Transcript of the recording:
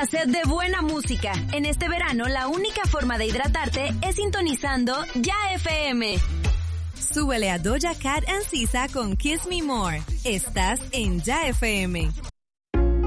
la sed de buena música. En este verano, la única forma de hidratarte es sintonizando Ya FM. Súbele a Doja Cat and SZA con Kiss Me More. Estás en Ya FM.